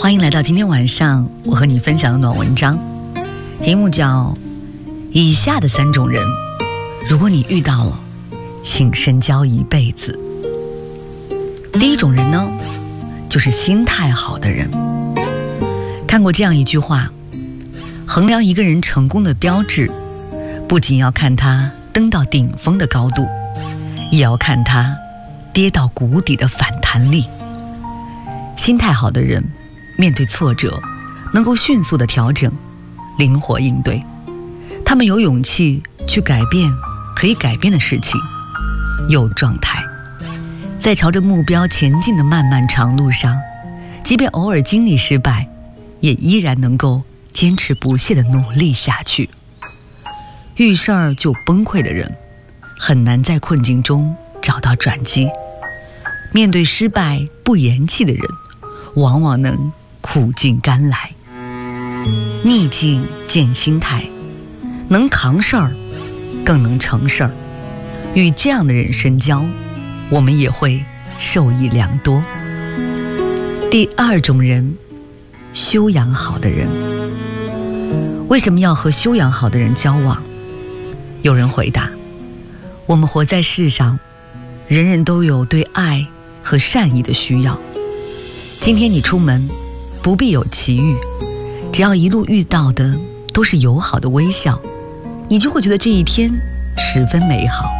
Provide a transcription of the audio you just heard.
欢迎来到今天晚上我和你分享的暖文章，题目叫以下的3种人，如果你遇到了，请深交一辈子。第一种人呢，就是心态好的人。看过这样一句话，衡量一个人成功的标志，不仅要看他登到顶峰的高度，也要看他跌到谷底的反弹力。心态好的人面对挫折能够迅速的调整，灵活应对，他们有勇气去改变可以改变的事情，有状态在朝着目标前进的漫漫长路上，即便偶尔经历失败，也依然能够坚持不懈地努力下去。遇事儿就崩溃的人，很难在困境中找到转机。面对失败不言弃的人，往往能苦尽甘来。逆境见心态，能扛事儿更能成事儿。与这样的人深交，我们也会受益良多。第2种人，修养好的人。为什么要和修养好的人交往？有人回答，我们活在世上，人人都有对爱和善意的需要。今天你出门不必有奇遇，只要一路遇到的都是友好的微笑，你就会觉得这一天十分美好。